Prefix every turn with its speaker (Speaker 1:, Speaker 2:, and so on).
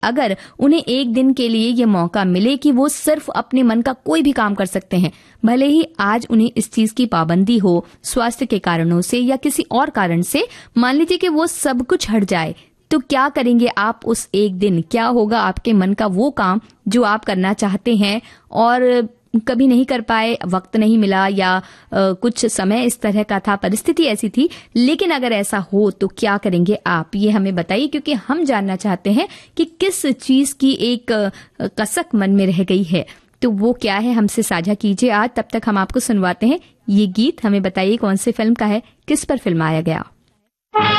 Speaker 1: अगर उन्हें एक दिन के लिए ये मौका मिले कि वो सिर्फ अपने मन का कोई भी काम कर सकते हैं, भले ही आज उन्हें इस चीज की पाबंदी हो, स्वास्थ्य के कारणों से या किसी और कारण से, मान लीजिए कि वो सब कुछ हट जाए, तो क्या करेंगे आप उस एक दिन? क्या होगा आपके मन का वो काम जो आप करना चाहते हैं और कभी नहीं कर पाए, वक्त नहीं मिला या कुछ समय इस तरह का था, परिस्थिति ऐसी थी, लेकिन अगर ऐसा हो तो क्या करेंगे आप? ये हमें बताइए, क्योंकि हम जानना चाहते हैं कि किस चीज की एक कसक मन में रह गई है, तो वो क्या है, हमसे साझा कीजिए आज। तब तक हम आपको सुनवाते हैं ये गीत। हमें बताइए कौन सी फिल्म का है, किस पर फिल्माया गया।